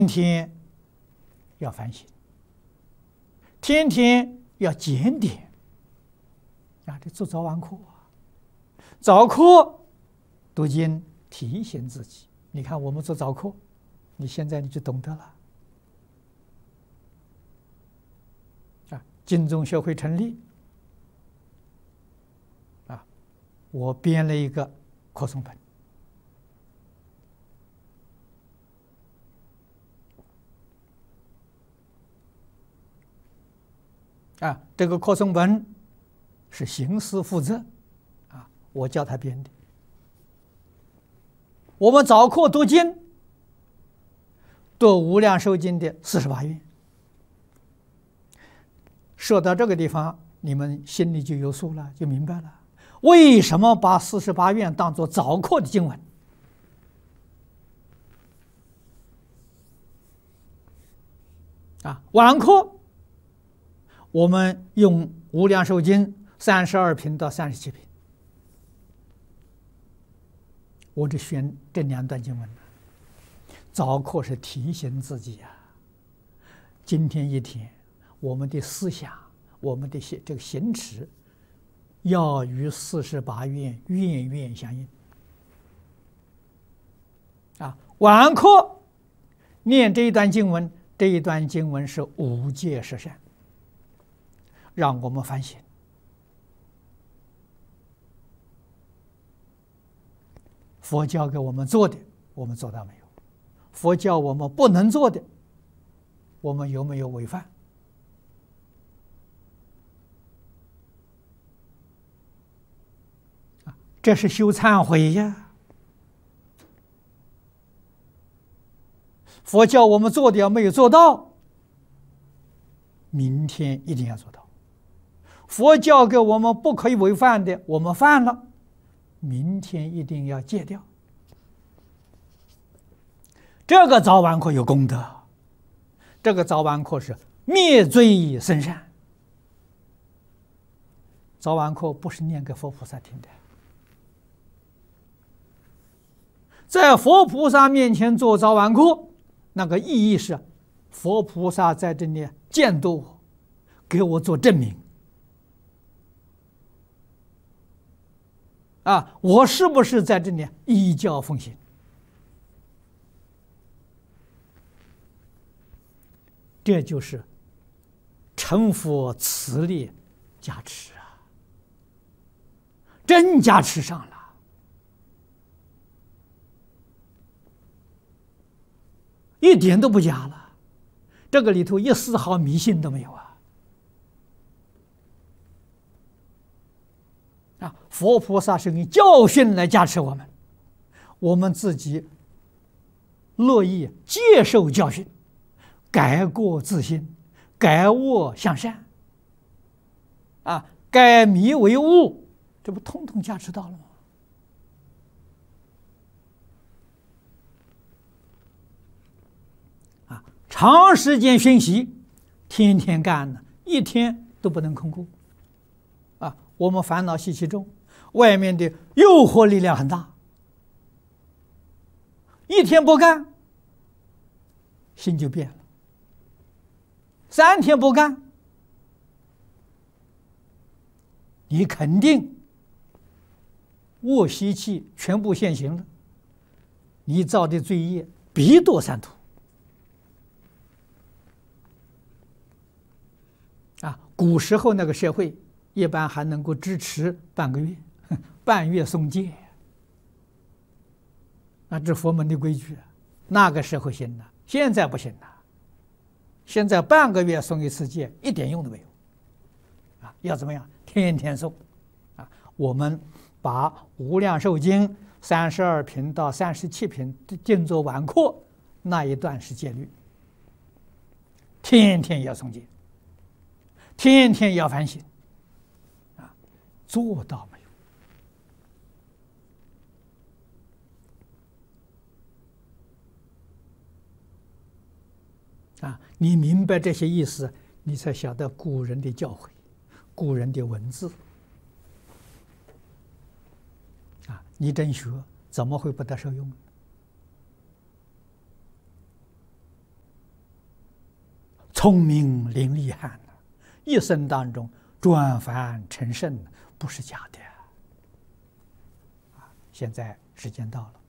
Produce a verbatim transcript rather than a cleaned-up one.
天天要反省，天天要检点啊！这做早晚课啊，早课读经提醒自己。你看我们做早课，你现在你就懂得了啊！经宗学会成立啊，我编了一个课诵本。 啊，这个课诵本是行师负责，啊，我教他编的。我们早课读经，读无量寿经的四十八愿。说到这个地方，你们心里就有数了，就明白了为什么把四十八愿当作早课的经文。啊，晚课。 我们用《无量寿经》三十二品到三十七品，我只选这两段经文。早课是提醒自己呀、啊，今天一天，我们的思想、我们的行这个行持，要与四十八愿愿愿相应。啊，晚课念这一段经文，这一段经文是五戒十善。 让我们反省，佛教给我们做的，我们做到没有？佛教我们不能做的，我们有没有违反？啊，这是修忏悔呀。佛教我们做的要没有做到，明天一定要做到。 佛教给我们不可以违反的，我们犯了，明天一定要戒掉。这个早晚课有功德，这个早晚课是灭罪生善。早晚课不是念给佛菩萨听的，在佛菩萨面前做早晚课，那个意义是佛菩萨在这里监督我，给我做证明。 啊，我是不是在这里依教奉行？这就是成佛慈力加持啊，真加持上了，一点都不假了，这个里头一丝毫迷信都没有啊。 啊，佛菩萨是用教训来加持我们，我们自己乐意接受教训，改过自新，改恶向善。啊，改迷为悟，这不通通加持到了吗？啊，长时间学习，天天干呢，一天都不能空过。 啊，我们烦恼习气重，外面的诱惑力量很大，一天不干，心就变了；三天不干，你肯定恶习气全部现行了，你造的罪业必堕三途。啊，古时候那个社会。 一般还能够支持半个月，半月送戒。啊，这佛门的规矩，那个时候行了，现在不行了。现在半个月送一次戒，一点用都没有。啊，要怎么样？天天送。啊，我们把《无量寿经》三十二品到三十七品定做晚课，那一段是戒律，天天要诵戒，天天要反省。 做到没有？啊，你明白这些意思，你才晓得古人的教诲，古人的文字。啊，你真学怎么会不得受用？ 聪明伶俐汉呢，一生当中转凡成圣，不是假的。啊，现在时间到了。